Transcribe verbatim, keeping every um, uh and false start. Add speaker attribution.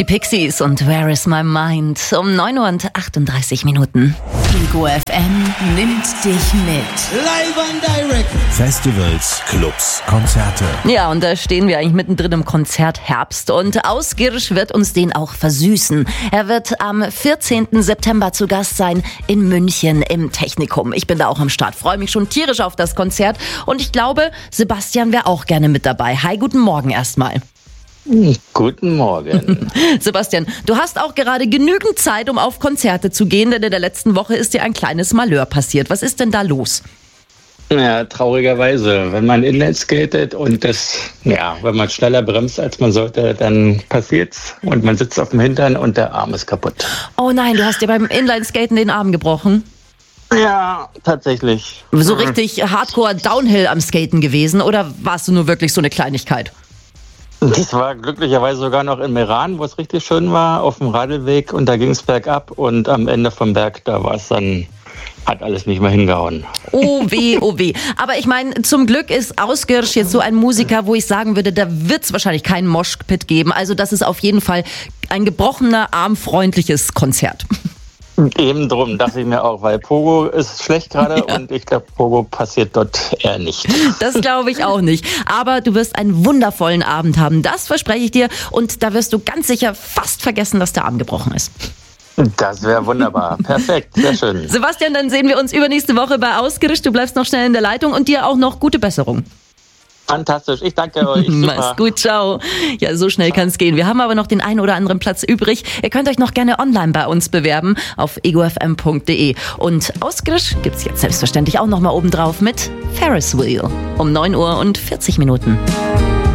Speaker 1: Die Pixies und Where is my mind? Um neun Uhr und achtunddreißig Minuten.
Speaker 2: Ego F M nimmt dich mit.
Speaker 3: Live and direct.
Speaker 4: Festivals, Clubs, Konzerte.
Speaker 1: Ja, und da stehen wir eigentlich mittendrin im Konzertherbst. Und Ausgirsch wird uns den auch versüßen. Er wird am vierzehnten September zu Gast sein in München im Technikum. Ich bin da auch am Start, freue mich schon tierisch auf das Konzert. Und ich glaube, Sebastian wäre auch gerne mit dabei. Hi, guten Morgen erstmal.
Speaker 5: Guten Morgen.
Speaker 1: Sebastian, du hast auch gerade genügend Zeit, um auf Konzerte zu gehen, denn in der letzten Woche ist dir ein kleines Malheur passiert. Was ist denn da los?
Speaker 5: Ja, traurigerweise. Wenn man Inline skatet und das, ja, wenn man schneller bremst, als man sollte, dann passiert's und man sitzt auf dem Hintern und der Arm ist kaputt.
Speaker 1: Oh nein, du hast dir beim Inline-Skaten den Arm gebrochen.
Speaker 5: Ja, tatsächlich.
Speaker 1: So richtig hardcore Downhill am Skaten gewesen oder warst du nur wirklich so eine Kleinigkeit?
Speaker 5: Das war glücklicherweise sogar noch in Meran, wo es richtig schön war, auf dem Radlweg und da ging es bergab und am Ende vom Berg, da war es dann, hat alles nicht mehr hingehauen.
Speaker 1: Oh weh, oh weh. Aber ich meine, zum Glück ist Ausgirsch jetzt so ein Musiker, wo ich sagen würde, da wird es wahrscheinlich keinen Moshpit geben. Also das ist auf jeden Fall ein gebrochener, armfreundliches Konzert.
Speaker 5: Eben drum, dachte ich mir auch, weil Pogo ist schlecht gerade ja. Und ich glaube, Pogo passiert dort eher nicht.
Speaker 1: Das glaube ich auch nicht. Aber du wirst einen wundervollen Abend haben, das verspreche ich dir. Und da wirst du ganz sicher fast vergessen, dass der Arm gebrochen ist.
Speaker 5: Das wäre wunderbar. Perfekt, sehr schön.
Speaker 1: Sebastian, dann sehen wir uns übernächste Woche bei Ausgericht. Du bleibst noch schnell in der Leitung und dir auch noch gute Besserung.
Speaker 5: Fantastisch, ich danke euch. Super.
Speaker 1: Mach's gut, ciao. Ja, so schnell kann's gehen. Wir haben aber noch den einen oder anderen Platz übrig. Ihr könnt euch noch gerne online bei uns bewerben auf ego f m punkt d e. Und Ausgrisch gibt's jetzt selbstverständlich auch noch mal oben drauf mit Ferris Wheel um neun Uhr und vierzig Minuten.